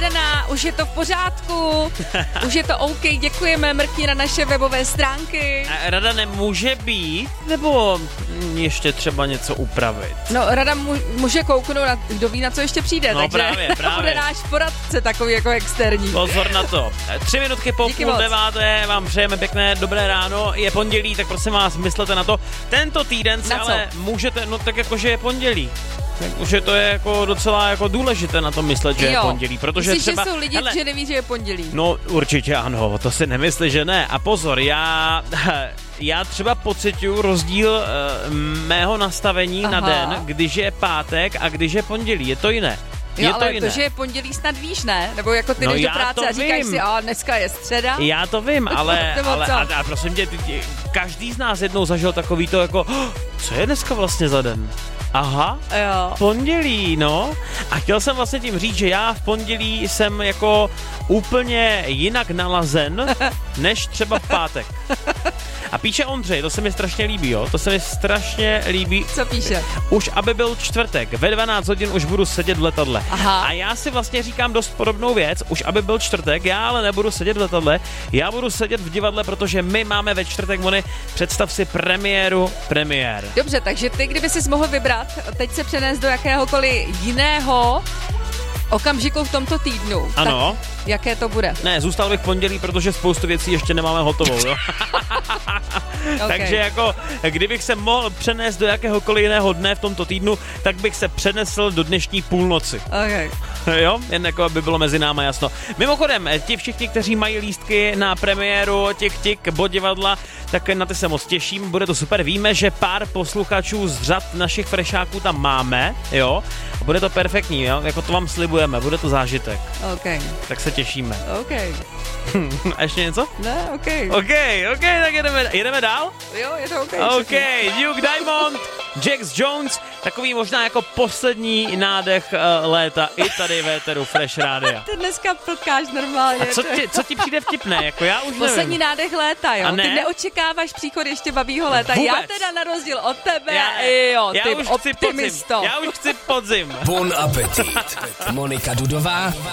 nadaná, už je to v pořádku, už je to OK, děkujeme, mrkni na naše webové stránky. A rada nemůže být, nebo ještě třeba něco upravit? No, rada může kouknout, kdo ví, na co ještě přijde, No, takže právě. bude náš poradce takový jako externí. Pozor na to. 3 minutky po 8:30 vám přejeme pěkné dobré ráno. Je pondělí, tak prosím vás, myslete na to. Tento týden se ale můžete, no tak jakože je pondělí. Takže to je jako docela jako důležité na to myslet, že je pondělí, protože myslíš, třeba... že jsou lidi, že neví, že je pondělí? No určitě ano, to si nemyslí, že ne. A pozor, já třeba pociťuju rozdíl mého nastavení na den, když je pátek a když je pondělí. Je to jiné. Jo, ale to, že je pondělí, snad víš, ne? Nebo jako ty jdeš do práce a říkáš si, dneska je středa. Já to vím, ale a prosím tě, každý z nás jednou zažil takový to jako, co je dneska vlastně za den? Aha, pondělí, no. A chtěl jsem vlastně tím říct, že já v pondělí jsem jako úplně jinak nalazen, než třeba v pátek. A píše Ondřej, to se mi strašně líbí, jo? To se mi strašně líbí. Co píše? Už aby byl čtvrtek, ve 12 hodin už budu sedět v letadle. Aha. A já si vlastně říkám dost podobnou věc, už aby byl čtvrtek, já ale nebudu sedět v letadle, já budu sedět v divadle, protože my máme ve čtvrtek, Moni, představ si premiér. Dobře, takže ty, kdyby jsi mohl vybrat, teď se přenést do jakéhokoliv jiného okamžiku v tomto týdnu. Ano. Tak jaké to bude? Ne, zůstal bych v pondělí, protože spoustu věcí ještě nemáme hotovou, jo. Okay. Takže jako, kdybych se mohl přenést do jakéhokoliv jiného dne v tomto týdnu, tak bych se přenesl do dnešní půlnoci. Okay. Jo, jen jako by bylo mezi náma jasno. Mimochodem, ti všichni, kteří mají lístky na premiéru Tik Bodivadla, tak na ty se moc těším, bude to super. Víme, že pár posluchačů z řad našich frešáků tam máme, jo, a bude to perfektní, jo, jako to vám slibujeme, bude to zážitek. Okay. Tak se těšíme. Okay. A ještě něco? Ne, OK, tak jedeme dál? Jo, je to OK. OK, Duke Diamond, Jax Jones, takový možná jako poslední nádech léta i tady v éteru Fresh Rádia. Ty dneska plkáš normálně. A co ti přijde vtipné? Jako já už poslední nevím. nádech léta, jo? Ne? Ty neočekáváš příchod ještě babího léta. Vůbec. Já teda na rozdíl od tebe, já ty už optimisto. Já už chci podzim. Bon appetit. Monika Dudová